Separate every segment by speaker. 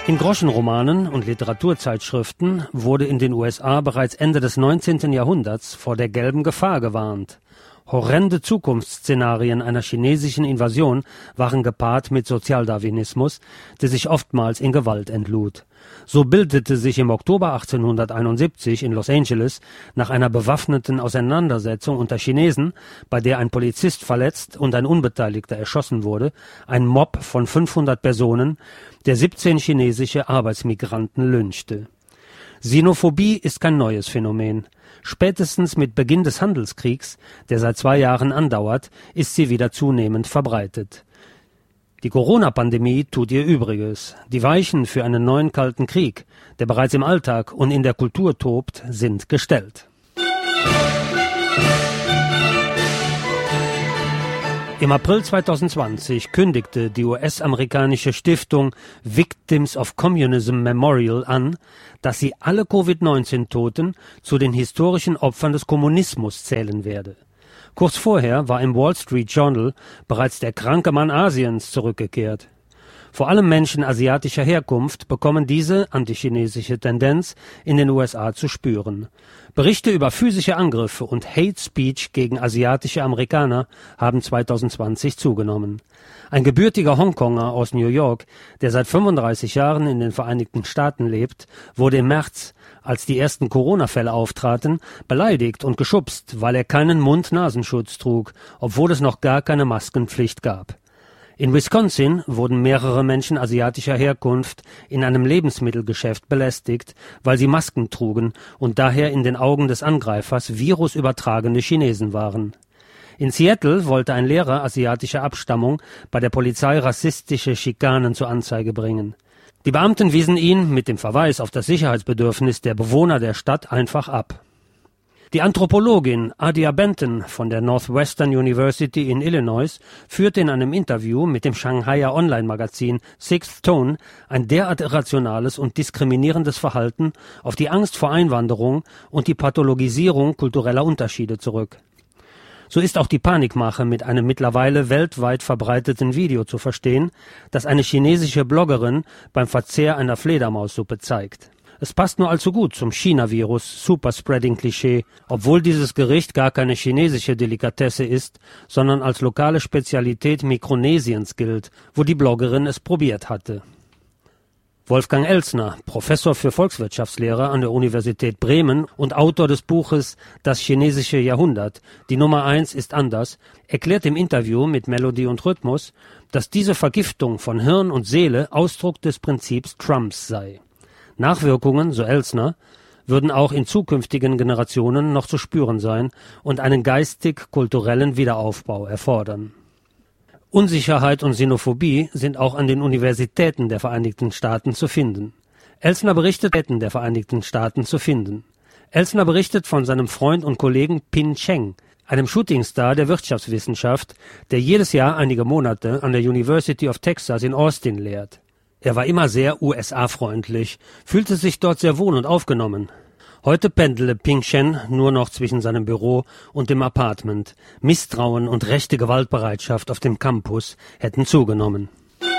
Speaker 1: In Groschenromanen und Literaturzeitschriften wurde in den USA bereits Ende des 19. Jahrhunderts vor der gelben Gefahr gewarnt. Horrende Zukunftsszenarien einer chinesischen Invasion waren gepaart mit Sozialdarwinismus, der sich oftmals in Gewalt entlud. So bildete sich im Oktober 1871 in Los Angeles nach einer bewaffneten Auseinandersetzung unter Chinesen, bei der ein Polizist verletzt und ein Unbeteiligter erschossen wurde, ein Mob von 500 Personen, der 17 chinesische Arbeitsmigranten lynchte. Xenophobie ist kein neues Phänomen. Spätestens mit Beginn des Handelskriegs, der seit 2 Jahren andauert, ist sie wieder zunehmend verbreitet. Die Corona-Pandemie tut ihr Übriges. Die Weichen für einen neuen Kalten Krieg, der bereits im Alltag und in der Kultur tobt, sind gestellt. Im April 2020 kündigte die US-amerikanische Stiftung Victims of Communism Memorial an, dass sie alle Covid-19-Toten zu den historischen Opfern des Kommunismus zählen werde. Kurz vorher war im Wall Street Journal bereits der kranke Mann Asiens zurückgekehrt. Vor allem Menschen asiatischer Herkunft bekommen diese antichinesische Tendenz in den USA zu spüren. Berichte über physische Angriffe und Hate Speech gegen asiatische Amerikaner haben 2020 zugenommen. Ein gebürtiger Hongkonger aus New York, der seit 35 Jahren in den Vereinigten Staaten lebt, wurde im März, als die ersten Corona-Fälle auftraten, beleidigt und geschubst, weil er keinen Mund-Nasenschutz trug, obwohl es noch gar keine Maskenpflicht gab. In Wisconsin wurden mehrere Menschen asiatischer Herkunft in einem Lebensmittelgeschäft belästigt, weil sie Masken trugen und daher in den Augen des Angreifers virusübertragende Chinesen waren. In Seattle wollte ein Lehrer asiatischer Abstammung bei der Polizei rassistische Schikanen zur Anzeige bringen. Die Beamten wiesen ihn mit dem Verweis auf das Sicherheitsbedürfnis der Bewohner der Stadt einfach ab. Die Anthropologin Adia Benton von der Northwestern University in Illinois führte in einem Interview mit dem Shanghaier Online-Magazin Sixth Tone ein derart irrationales und diskriminierendes Verhalten auf die Angst vor Einwanderung und die Pathologisierung kultureller Unterschiede zurück. So ist auch die Panikmache mit einem mittlerweile weltweit verbreiteten Video zu verstehen, das eine chinesische Bloggerin beim Verzehr einer Fledermaussuppe zeigt. Es passt nur allzu gut zum China-Virus-Superspreading-Klischee, obwohl dieses Gericht gar keine chinesische Delikatesse ist, sondern als lokale Spezialität Mikronesiens gilt, wo die Bloggerin es probiert hatte. Wolfgang Elsner, Professor für Volkswirtschaftslehre an der Universität Bremen und Autor des Buches Das chinesische Jahrhundert, die Nummer 1 ist anders, erklärt im Interview mit Melodie und Rhythmus, dass diese Vergiftung von Hirn und Seele Ausdruck des Prinzips Trumps sei. Nachwirkungen, so Elsner, würden auch in zukünftigen Generationen noch zu spüren sein und einen geistig-kulturellen Wiederaufbau erfordern. Unsicherheit und Xenophobie sind auch an den Universitäten der Vereinigten Staaten zu finden. Elsner berichtet von seinem Freund und Kollegen Pin Cheng, einem Shootingstar der Wirtschaftswissenschaft, der jedes Jahr einige Monate an der University of Texas in Austin lehrt. Er war immer sehr USA-freundlich, fühlte sich dort sehr wohl und aufgenommen. Heute pendele Ping Shen nur noch zwischen seinem Büro und dem Apartment. Misstrauen und rechte Gewaltbereitschaft auf dem Campus hätten zugenommen.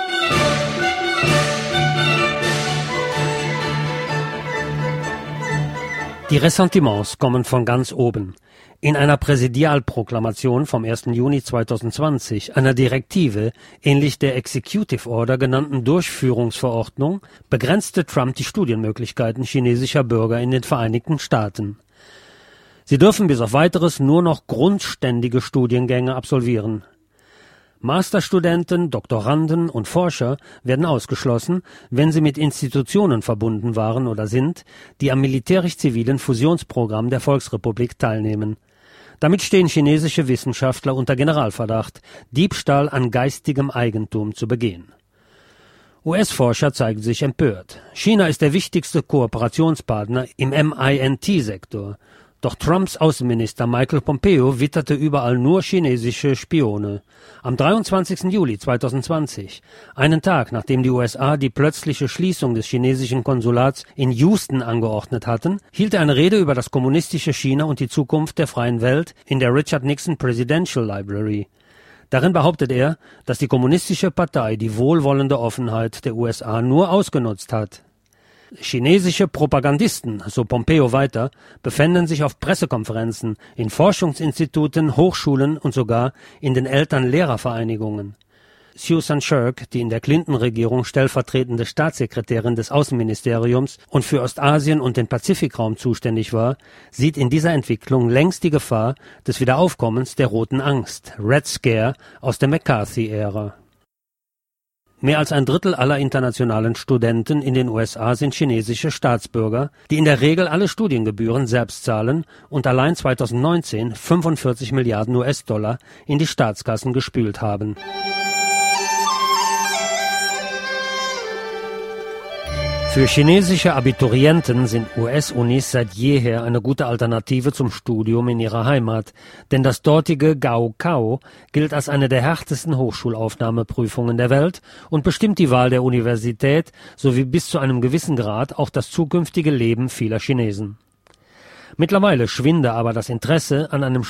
Speaker 1: Die Ressentiments kommen von ganz oben. In einer Präsidialproklamation vom 1. Juni 2020, einer Direktive, ähnlich der Executive Order genannten Durchführungsverordnung, begrenzte Trump die Studienmöglichkeiten chinesischer Bürger in den Vereinigten Staaten. Sie dürfen bis auf Weiteres nur noch grundständige Studiengänge absolvieren. Masterstudenten, Doktoranden und Forscher werden ausgeschlossen, wenn sie mit Institutionen verbunden waren oder sind, die am militärisch-zivilen Fusionsprogramm der Volksrepublik teilnehmen. Damit stehen chinesische Wissenschaftler unter Generalverdacht, Diebstahl an geistigem Eigentum zu begehen. US-Forscher zeigen sich empört. China ist der wichtigste Kooperationspartner im MINT-Sektor. Doch Trumps Außenminister Michael Pompeo witterte überall nur chinesische Spione. Am 23. Juli 2020, einen Tag nachdem die USA die plötzliche Schließung des chinesischen Konsulats in Houston angeordnet hatten, hielt er eine Rede über das kommunistische China und die Zukunft der freien Welt in der Richard Nixon Presidential Library. Darin behauptet er, dass die Kommunistische Partei die wohlwollende Offenheit der USA nur ausgenutzt hat. Chinesische Propagandisten, so Pompeo weiter, befänden sich auf Pressekonferenzen, in Forschungsinstituten, Hochschulen und sogar in den Eltern-Lehrer-Vereinigungen. Susan Shirk, die in der Clinton-Regierung stellvertretende Staatssekretärin des Außenministeriums und für Ostasien und den Pazifikraum zuständig war, sieht in dieser Entwicklung längst die Gefahr des Wiederaufkommens der Roten Angst, Red Scare, aus der McCarthy-Ära. Mehr als ein Drittel aller internationalen Studenten in den USA sind chinesische Staatsbürger, die in der Regel alle Studiengebühren selbst zahlen und allein 2019 45 Milliarden US-Dollar in die Staatskassen gespült haben. Für chinesische Abiturienten sind US-Unis seit jeher eine gute Alternative zum Studium in ihrer Heimat, denn das dortige Gaokao gilt als eine der härtesten Hochschulaufnahmeprüfungen der Welt und bestimmt die Wahl der Universität sowie bis zu einem gewissen Grad auch das zukünftige Leben vieler Chinesen. Mittlerweile schwinde aber das Interesse an einem